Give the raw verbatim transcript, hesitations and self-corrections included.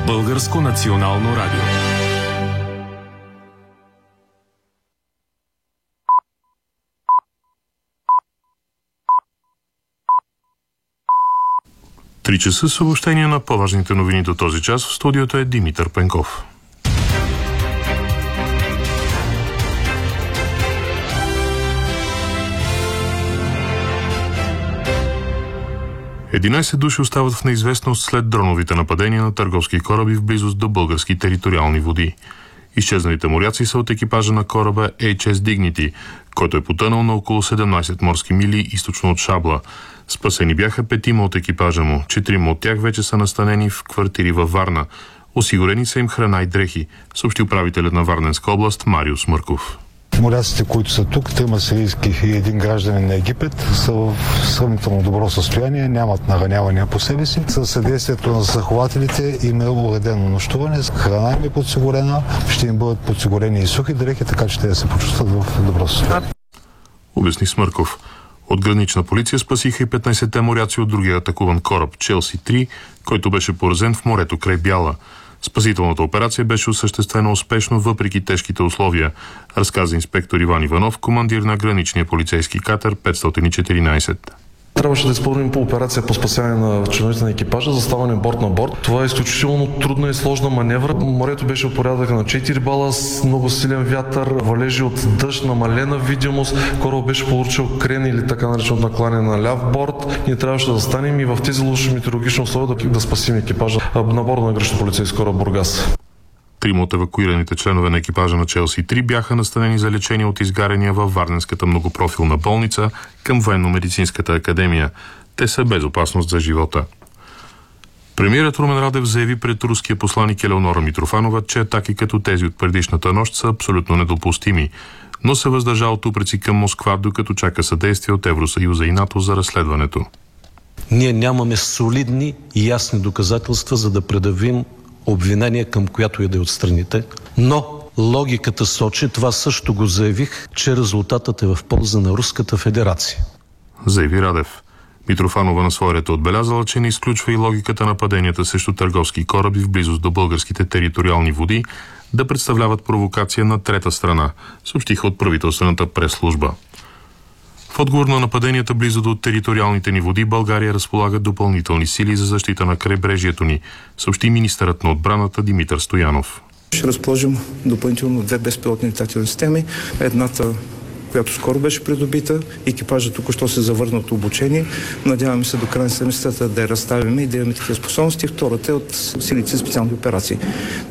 Българско национално радио. Три часа съобщение на по-важните новини до този час. В студиото е Димитър Пенков. единайсет души остават в неизвестност след дроновите нападения на търговски кораби в близост до български териториални води. Изчезналите моряци са от екипажа на кораба Ейч Ес Dignity, който е потънал на около седемнайсет морски мили източно от Шабла. Спасени бяха петима от екипажа му. Четирима от тях вече са настанени в квартири във Варна. Осигурени са им храна и дрехи, съобщи управителят на Варненска област Мариус Мърков. Моряците, които са тук, трима сирийски и един гражданин на Египет, са в сравнително добро състояние, нямат наранявания по себе си. Със съдействието на застрахователите им е уредено нощуване, храна им е подсигурена, ще им бъдат подсигурени и сухи дрехи, така че те да се почувстват в добро състояние. Обясни Смърков. От гранична полиция спасиха и петнайсетте моряци от другия атакуван кораб Челси три, който беше поразен в морето край Бяла. Спасителната операция беше осъществена успешно въпреки тежките условия, разказа инспектор Иван Иванов, командир на граничния полицейски катер петстотин и четиринайсет. Трябваше да изпълним по операция по спасяване на членовете на екипажа, заставане борт на борт. Това е изключително трудна и сложна маневра. Морето беше от порядъка на четири бала с много силен вятър, валежи от дъжд, намалена видимост. Корабът беше получил крен или така наречено накланяне на ляв борт. Ние трябваше да застанем и в тези лоши метеорологични условия да, да спасим екипажа на борда на граничен полицейски кораб Бургас. Трима от евакуираните членове на екипажа на Челси три бяха настанени за лечение от изгаряния във Варненската многопрофилна болница към Военно-медицинската академия. Те са без опасност за живота. Премиерът Румен Радев заяви пред руския посланик Елеонора Митрофанова, че атаки като тези от предишната нощ са абсолютно недопустими, но се въздържа от упреци към Москва, докато чака съдействие от Евросъюза и НАТО за разследването. Ние нямаме солидни и ясни доказателства, за да предявим обвинение към която и да е от страните, но логиката сочи, това също го заявих, че резултатът е в полза на Руската федерация. Заяви Радев. Митрофанова на своя ред отбелязала, че не изключва и логиката на нападенията срещу търговски кораби в близост до българските териториални води да представляват провокация на трета страна, съобщиха от правителствената прес-служба. В отговор на нападенията близо до териториалните ни води, България разполага допълнителни сили за защита на крайбрежието ни, съобщи министърът на отбраната Димитър Стоянов. Ще разположим допълнително две безпилотни летателни системи. Едната, която скоро беше придобита, екипажът току-що се завърна от обучение. Надяваме се до края на седмицата да я разставим и да имаме такива способности. Втората е от силите за специални операции.